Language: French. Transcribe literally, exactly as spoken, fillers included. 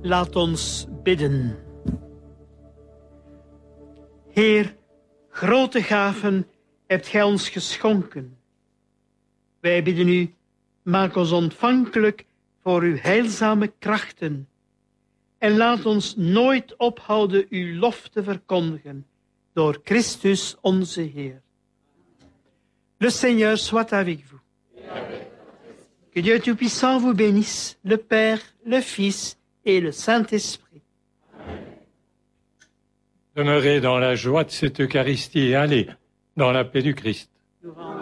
Laat ons bidden. Heer, grote gaven hebt gij ons geschonken. Wij bidden u, maak ons ontvankelijk voor uw heilzame krachten. En laat ons nooit ophouden uw lof te verkondigen door Christus onze Heer. Le Seigneur soit avec vous. Que Dieu Tout-Puissant vous bénisse, le Père, le Fils et le Saint-Esprit. Demeurez dans la joie de cette Eucharistie et allez dans la paix du Christ. Nous rendons